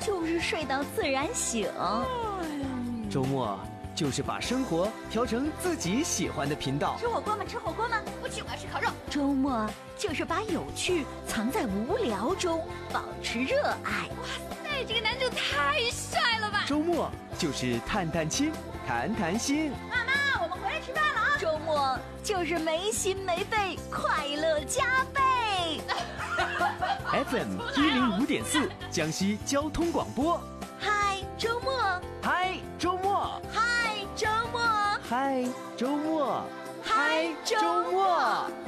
就是睡到自然醒。 周末就是把生活调成自己喜欢的频道。 吃火锅吗？吃火锅吗？ 不去，我要吃烤肉。 周末就是把有趣藏在无聊中，保持热爱。 哇塞，这个男主太帅了吧！ 周末就是探探亲，谈谈心。 妈妈，我们回来吃饭了啊！周末就是没心没肺，快乐加倍。 FM 105.4，江西交通广播。 嗨，周末！ 嗨，周末！ 嗨，周末！ 嗨，周末！ 嗨，周末！